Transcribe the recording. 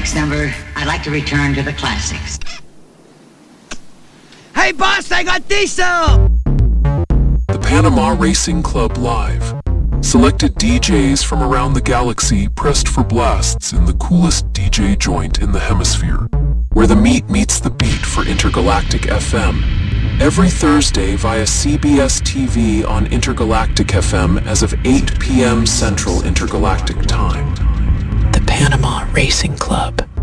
next number, I'd like to return to the classics. Hey, boss, I got diesel! The Panama Racing Club Live. Selected DJs from around the galaxy pressed for blasts in the coolest DJ joint in the hemisphere, where the meat meets the beat for Intergalactic FM. Every Thursday via CBS TV on Intergalactic FM as of 8 p.m. Central Intergalactic Time. The Panama Racing Club.